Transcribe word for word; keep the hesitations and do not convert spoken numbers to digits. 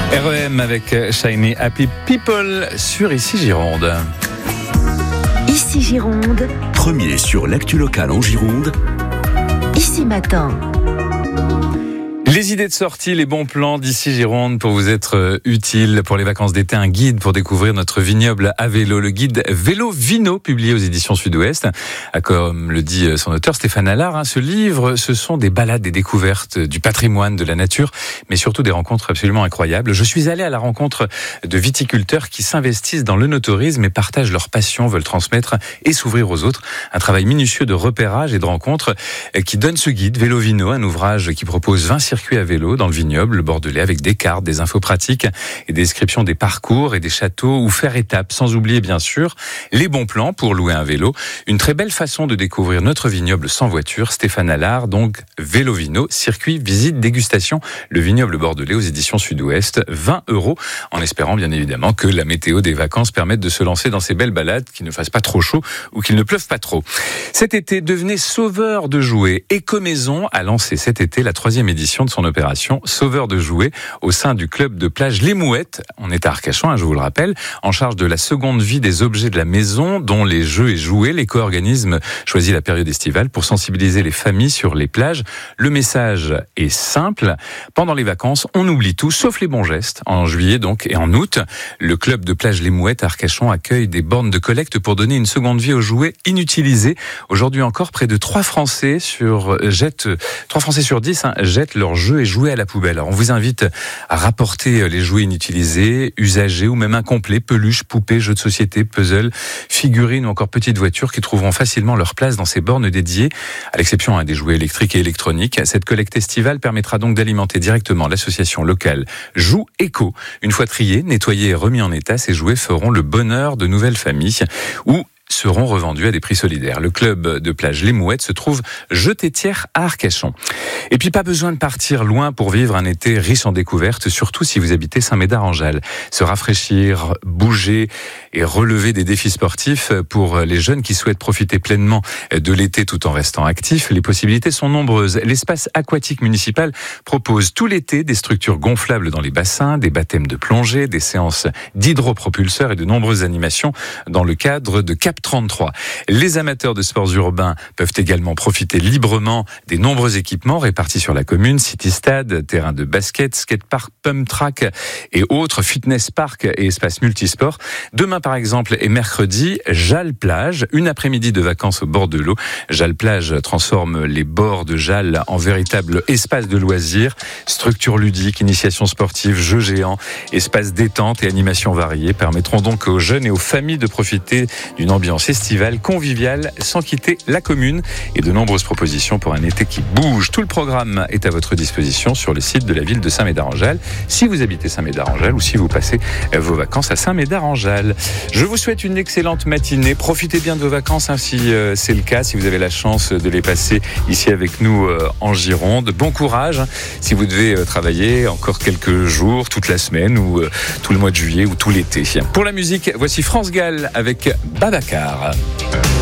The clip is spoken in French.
R E M avec Shiny Happy People sur Ici Gironde. Ici Gironde. Premier sur l'actu locale en Gironde. Ici Matin. Les idées de sortie, les bons plans d'Ici Gironde pour vous être utiles pour les vacances d'été. Un guide pour découvrir notre vignoble à vélo. Le guide Vélo Vino, publié aux éditions Sud-Ouest. Comme le dit son auteur Stéphane Allard, ce livre, ce sont des balades, des découvertes du patrimoine, de la nature, mais surtout des rencontres absolument incroyables. Je suis allé à la rencontre de viticulteurs qui s'investissent dans le no-tourisme et partagent leur passion, veulent transmettre et s'ouvrir aux autres. Un travail minutieux de repérage et de rencontre qui donne ce guide Vélo Vino, un ouvrage qui propose vingt circuits à vélo dans le vignoble bordelais avec des cartes, des infos pratiques et des descriptions des parcours et des châteaux où faire étape, sans oublier bien sûr les bons plans pour louer un vélo. Une très belle façon de découvrir notre vignoble sans voiture. Stéphane Allard, donc Vélo Vino, circuit, visite, dégustation, le vignoble bordelais aux éditions Sud-Ouest, vingt euros, en espérant bien évidemment que la météo des vacances permette de se lancer dans ces belles balades, qu'il ne fasse pas trop chaud ou qu'il ne pleuve pas trop. Cet été, devenez sauveur de jouets. Ecomaison a lancé cet été la troisième édition de son opération Sauveur de jouets au sein du club de plage Les Mouettes. On est à Arcachon, hein, je vous le rappelle, en charge de la seconde vie des objets de la maison, dont les jeux et jouets. L'éco-organisme choisit la période estivale pour sensibiliser les familles sur les plages. Le message est simple. Pendant les vacances, on oublie tout, sauf les bons gestes. En juillet donc et en août, le club de plage Les Mouettes à Arcachon accueille des bornes de collecte pour donner une seconde vie aux jouets inutilisés. Aujourd'hui encore, près de trois Français sur jettent, trois Français sur dix hein, jettent leurs jeux et jouets à la poubelle. Alors, on vous invite à rapporter les jouets inutilisés, usagés ou même incomplets, peluches, poupées, jeux de société, puzzles, figurines ou encore petites voitures qui trouveront facilement leur place dans ces bornes dédiées, à l'exception hein, des jouets électriques et électroniques. Cette collecte estivale permettra donc d'alimenter directement l'association locale Joue Éco. Une fois triés, nettoyés et remis en état, ces jouets feront le bonheur de nouvelles familles ou seront revendus à des prix solidaires. Le club de plage Les Mouettes se trouve Jeté-Thiers à Arcachon. Et puis pas besoin de partir loin pour vivre un été riche en découvertes, surtout si vous habitez Saint-Médard-en-Jalles. Se rafraîchir, bouger et relever des défis sportifs pour les jeunes qui souhaitent profiter pleinement de l'été tout en restant actifs. Les possibilités sont nombreuses. L'espace aquatique municipal propose tout l'été des structures gonflables dans les bassins, des baptêmes de plongée, des séances d'hydropropulseurs et de nombreuses animations dans le cadre de Cap trente-trois. Les amateurs de sports urbains peuvent également profiter librement des nombreux équipements répartis sur la commune, city-stade, terrain de basket, skatepark, pump track et autres, fitness park et espaces multisports. Demain par exemple et mercredi, Jalles Plage, une après-midi de vacances au bord de l'eau. Jalles Plage transforme les bords de Jalles en véritable espace de loisirs, structures ludiques, initiations sportives, jeux géants, espaces détente et animations variées permettront donc aux jeunes et aux familles de profiter d'une ambiance estivale, conviviale, sans quitter la commune et de nombreuses propositions pour un été qui bouge. Tout le programme est à votre disposition sur le site de la ville de Saint-Médard-en-Jalles, si vous habitez Saint-Médard-en-Jalles ou si vous passez vos vacances à Saint-Médard-en-Jalles. Je vous souhaite une excellente matinée. Profitez bien de vos vacances hein, si euh, c'est le cas, si vous avez la chance de les passer ici avec nous euh, en Gironde. Bon courage hein, si vous devez euh, travailler encore quelques jours, toute la semaine ou euh, tout le mois de juillet ou tout l'été. Pour la musique, voici France Gall avec Babacar.